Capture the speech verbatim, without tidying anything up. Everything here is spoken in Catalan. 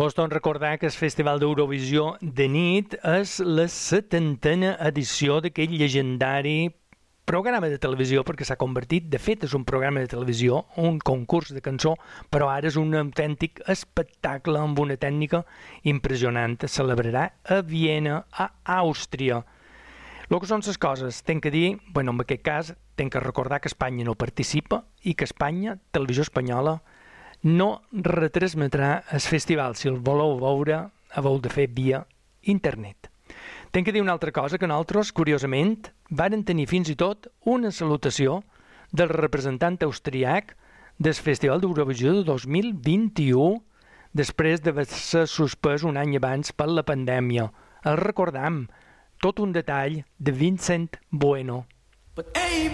Vos torno a recordar que el Festival d'Eurovisió de nit és la setantena edició d'aquell llegendari programa de televisió, perquè s'ha convertit, de fet, és un programa de televisió, un concurs de cançó, però ara és un autèntic espectacle amb una tècnica impressionant. Es celebrarà a Viena, a Àustria. El que són les coses, tenc que dir, bueno, en aquest cas, tenc que recordar que Espanya no participa i que Espanya, Televisió Espanyola, no retransmetrà el festival. Si el voleu veure, heu de fer via internet. Tenc que dir una altra cosa, que nosaltres, curiosament, varen tenir fins i tot una salutació del representant austriac del Festival d'Eurovisió de dos mil vint-i-u, després d'haver-se suspès un any abans per la pandèmia. El recordam, tot un detall de Vincent Bueno.